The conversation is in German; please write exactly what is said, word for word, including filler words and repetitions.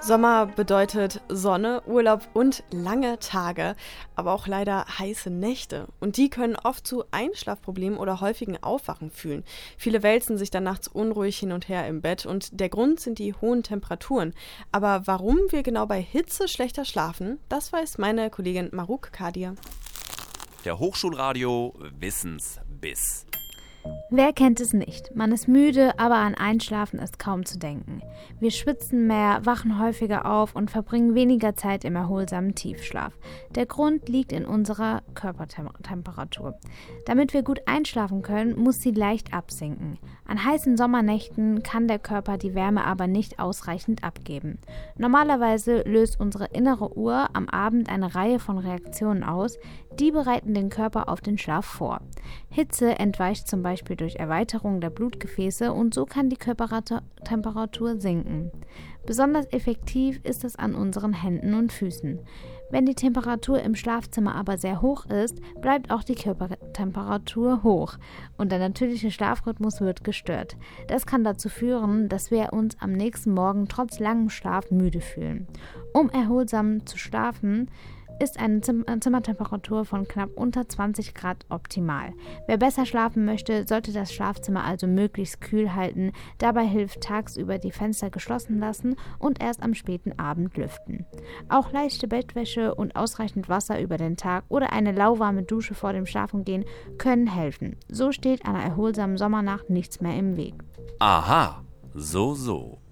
Sommer bedeutet Sonne, Urlaub und lange Tage, aber auch leider heiße Nächte. Und die können oft zu Einschlafproblemen oder häufigen Aufwachen führen. Viele wälzen sich dann nachts unruhig hin und her im Bett und der Grund sind die hohen Temperaturen. Aber warum wir genau bei Hitze schlechter schlafen, das weiß meine Kollegin Maruk Kadir. Der Hochschulradio Wissensbiss. Wer kennt es nicht? Man ist müde, aber an Einschlafen ist kaum zu denken. Wir schwitzen mehr, wachen häufiger auf und verbringen weniger Zeit im erholsamen Tiefschlaf. Der Grund liegt in unserer Körpertemperatur. Damit wir gut einschlafen können, muss sie leicht absinken. An heißen Sommernächten kann der Körper die Wärme aber nicht ausreichend abgeben. Normalerweise löst unsere innere Uhr am Abend eine Reihe von Reaktionen aus, die bereiten den Körper auf den Schlaf vor. Hitze entweicht zum Beispiel durch Erweiterung der Blutgefäße und so kann die Körpertemperatur sinken. Besonders effektiv ist es an unseren Händen und Füßen. Wenn die Temperatur im Schlafzimmer aber sehr hoch ist, bleibt auch die Körpertemperatur hoch und der natürliche Schlafrhythmus wird gestört. Das kann dazu führen, dass wir uns am nächsten Morgen trotz langem Schlaf müde fühlen. Um erholsam zu schlafen, ist eine Zimmertemperatur von knapp unter zwanzig Grad optimal. Wer besser schlafen möchte, sollte das Schlafzimmer also möglichst kühl halten. Dabei hilft tagsüber die Fenster geschlossen lassen und erst am späten Abend lüften. Auch leichte Bettwäsche und ausreichend Wasser über den Tag oder eine lauwarme Dusche vor dem Schlafengehen können helfen. So steht einer erholsamen Sommernacht nichts mehr im Weg. Aha, so so.